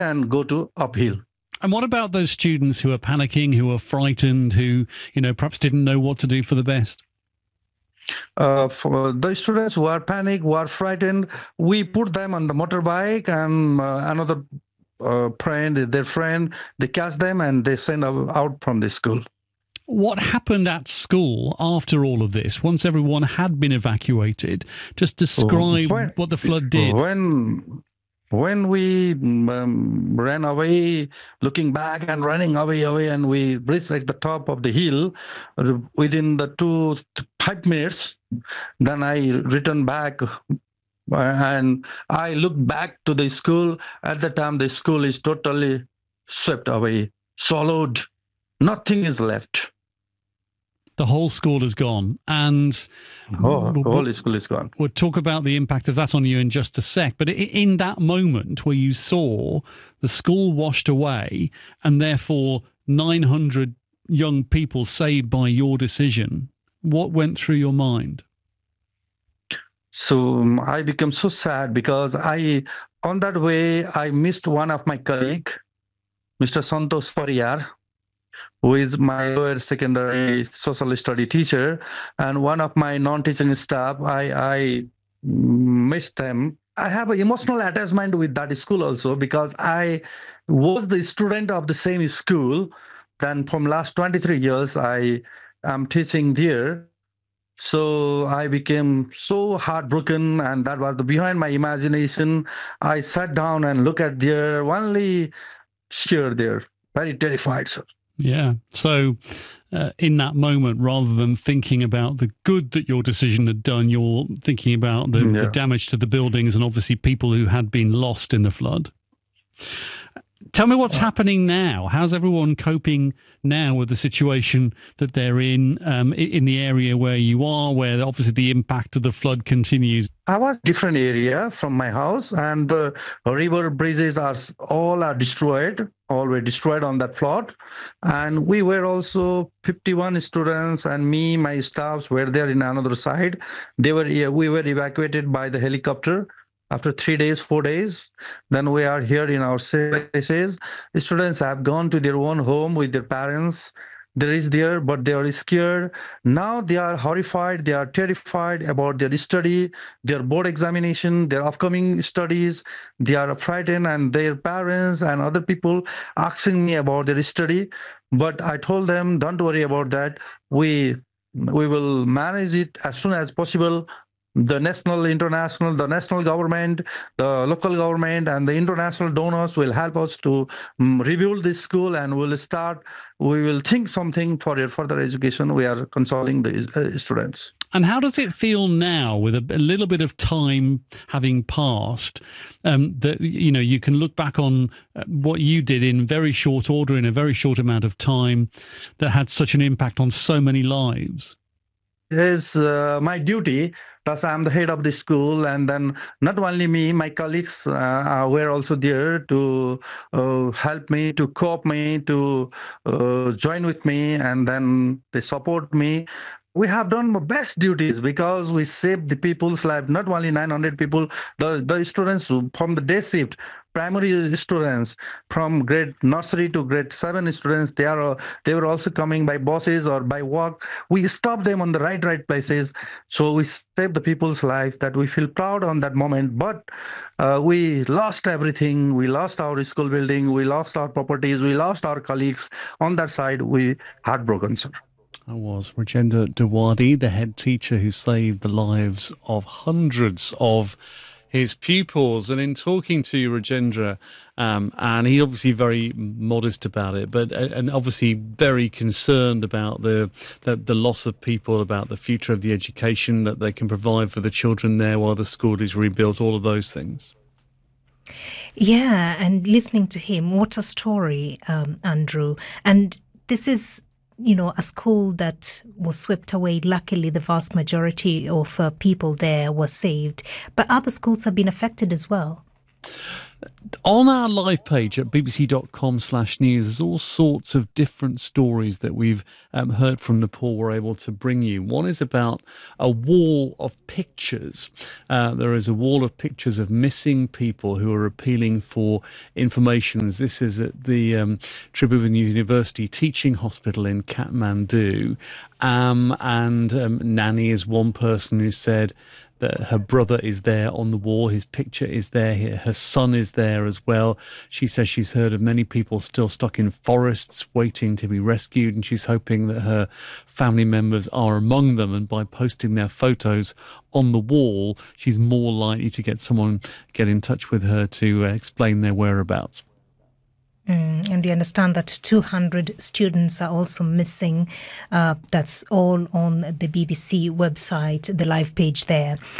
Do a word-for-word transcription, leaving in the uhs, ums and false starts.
and go to uphill. And what about those students who are panicking, who are frightened, who, you know, perhaps didn't know what to do for the best? Uh, for the students who are panicked, who are frightened, we put them on the motorbike, and uh, another uh, friend, their friend, they catch them and they send out from the school. What happened at school after all of this, once everyone had been evacuated? Just describe when, what the flood did. When when we um, ran away, looking back and running away, away, and we reached at the top of the hill, within the two, five minutes, then I returned back and I looked back to the school. At the time, the school is totally swept away, swallowed. Nothing is left. The whole school is gone. And oh, we'll, the whole school is gone. We'll talk about the impact of that on you in just a sec. But in that moment where you saw the school washed away and therefore nine hundred young people saved by your decision, what went through your mind? So um, I became so sad because I, on that way, I missed one of my colleagues, Mister Santosh Pariyar, who is my lower secondary social study teacher, and one of my non-teaching staff. I, I missed them. I have an emotional attachment with that school also because I was the student of the same school. Then from last twenty-three years, I am teaching there. So I became so heartbroken, and that was the behind my imagination. I sat down and looked at there, only scared there, very terrified, sir. Yeah. So uh, in that moment, rather than thinking about the good that your decision had done, you're thinking about the, yeah. the damage to the buildings and obviously people who had been lost in the flood. Tell me what's happening now. How's everyone coping now with the situation that they're in, um, in the area where you are, where obviously the impact of the flood continues? I was different area from my house, and the river bridges are all are destroyed, all were destroyed on that flood. And we were also fifty-one students, and me, my staffs were there in another side. They were we were evacuated by the helicopter. After three days, four days, then we are here in our places. The students have gone to their own home with their parents. They is there, but they are scared. Now they are horrified. They are terrified about their study, their board examination, their upcoming studies. They are frightened, and their parents and other people asking me about their study. But I told them, don't worry about that. We we will manage it as soon as possible. The national, international, the national government, the local government, and the international donors will help us to um, rebuild this school, and we'll start, we will think something for your further education. We are consoling the uh, students. And how does it feel now, with a, a little bit of time having passed, um, that, you know, you can look back on what you did in very short order, in a very short amount of time, that had such an impact on so many lives? It's uh, my duty, because I'm the head of the school, and then not only me, my colleagues uh, were also there to uh, help me, to cope me, to uh, join with me, and then they support me. We have done the best duties because we saved the people's life, not only nine hundred people, the, the students from the day shift, primary students from grade nursery to grade seven students, they are they were also coming by buses or by walk. We stopped them on the right, right places. So we saved the people's life, that we feel proud on that moment. But uh, we lost everything. We lost our school building. We lost our properties. We lost our colleagues. On that side, we heartbroken, sir. I was Rajendra Dewadi, the head teacher who saved the lives of hundreds of his pupils. And in talking to Rajendra, um, and he obviously very modest about it, but uh, and obviously very concerned about the, the the loss of people, about the future of the education that they can provide for the children there while the school is rebuilt, all of those things. Yeah, and listening to him, what a story, um, Andrew. And this is, you know, a school that was swept away. Luckily, the vast majority of uh, people there were saved. But other schools have been affected as well. On our live page at bbc.com slash news, there's all sorts of different stories that we've um, heard from Nepal we're able to bring you. One is about a wall of pictures. Uh, there is a wall of pictures of missing people who are appealing for information. This is at the um, Tribhuvan University Teaching Hospital in Kathmandu. Um, and um, Nani is one person who said that her brother is there on the wall. His picture is there. Her son is there as well. She says she's heard of many people still stuck in forests waiting to be rescued, and she's hoping that her family members are among them. And by posting their photos on the wall, she's more likely to get someone get in touch with her to uh, explain their whereabouts. Mm, and we understand that two hundred students are also missing. Uh, that's all on the B B C website, the live page there.